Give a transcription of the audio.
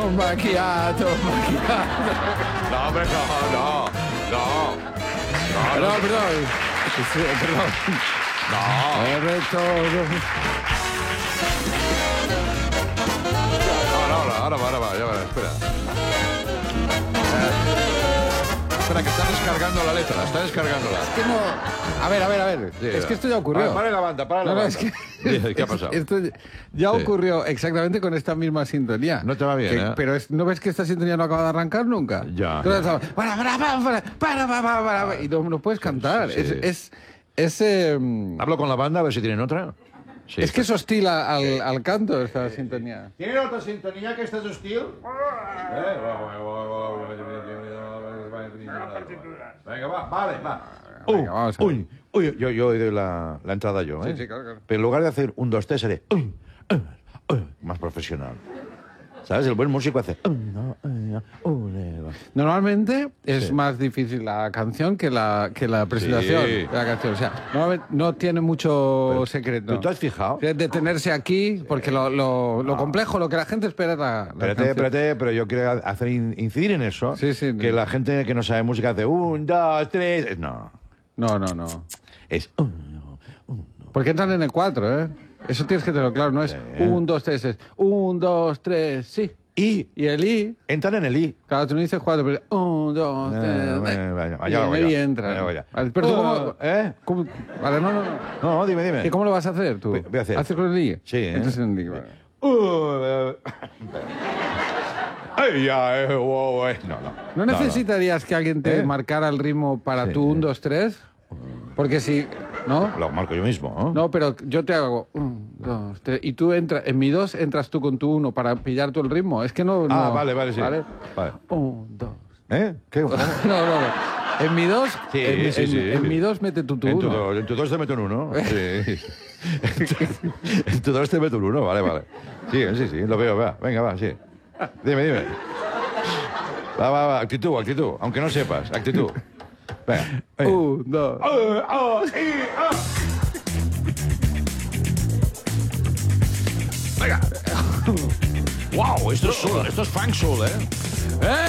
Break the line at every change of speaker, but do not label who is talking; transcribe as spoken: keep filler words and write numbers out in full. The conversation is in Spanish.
macchiato, macchiato.
No, hombre, no, no, no. No,
No,
no,
perdón. Sí, perdón.
no.
El retorno.
No, no, no, ahora va, ahora va, ya va, espera. Eh, espera, que está descargando la letra, está descargándola.
Es que no... A ver, a ver, a ver.
Sí,
es
ya.
que esto ya ocurrió.
Ah, para la banda, para la
No, no,
banda.
es que...
Sí, ¿qué ha pasado?
Esto ya
Sí.
ocurrió exactamente con esta misma sintonía.
No te va bien,
Que-
¿eh?
Pero es- ¿no ves que esta sintonía no acaba de arrancar nunca?
Ya,
Entonces,
ya.
estaba, para, para, para, para, para, para, para, para, y no, no puedes cantar.
sí, sí.
Es... es, es, eh,
Hablo con la banda a ver si tienen otra. Sí,
es que es hostil a- al, al canto esta sintonía.
¿Tienen otra sintonía que esta es hostil? Venga, va, vale, va.
Venga, vamos a ver.
Uy, uy, yo, yo doy la, la entrada yo, ¿eh?
Sí, sí, claro, claro.
Pero en lugar de hacer un, dos, tres, haré uy, uy, uy, más profesional. ¿Sabes? El buen músico hace... uy, no, uy, no, uy, no.
Normalmente es
Sí.
más difícil la canción que la, que la presentación
Sí.
de la canción. O sea, normalmente no tiene mucho
Pero-
secreto.
¿Pero tú has fijado?
De detenerse aquí, porque lo, lo, lo complejo, lo que la gente espera es la, la
Espérate,
canción.
espérate, pero yo quiero hacer in- incidir en eso.
Sí, sí,
que
no.
la gente que no sabe música hace un, dos, tres... No,
No, no, no.
es... uno, uno.
Porque entran en el cuatro, ¿eh? Eso tienes que tenerlo claro, no es un, dos, tres, es un, dos, tres, sí.
Y
Y el I,
entran en el I.
claro, tú no dices cuatro, pero un, dos, tres,
Eh,
eh,
vaya, vaya,
y
vaya,
en
vaya.
el I entra.
Vaya, vaya.
Vale, pero tú, ¿cómo,
¿Eh?
cómo- Vale, no, no, no.
No, dime, dime.
¿Y cómo lo vas a hacer tú?
Voy- voy a hacer.
¿Haces con el I?
Sí, ¿eh?
Entonces en el I, vale.
Uh, Ay, ya, eh, wow, eh. No, no.
¿No necesitarías que alguien te
¿Eh?
marcara el ritmo para
Sí.
tu un, dos, tres? Porque si... ¿No?
Lo marco yo mismo, ¿no?
No, pero yo te hago un, dos, tres, y tú entras, en mi dos entras tú con tu uno para pillar tú el ritmo. Es que no...
Ah,
no-
vale, vale, sí.
¿Vale?
Vale.
Un, dos...
¿Eh? ¿Qué? ¿Cómo?
No, no, no. En mi dos,
Sí,
en, mi-
sí,
en-
sí.
en mi dos mete tu, tu
En tu,
uno.
dos, en tu dos te meto un uno. Sí. En tu dos te meto un uno, vale, vale. Sí, sí, sí, lo veo, va. Venga, va, sí. Dime, dime. Va, va, va, actitud, actitud. Aunque no sepas, actitud. Venga. venga.
Un, dos...
Ah, ah, sí, ah. Venga. Wow, esto es soul, esto es funk soul, ¿eh?
¡Eh!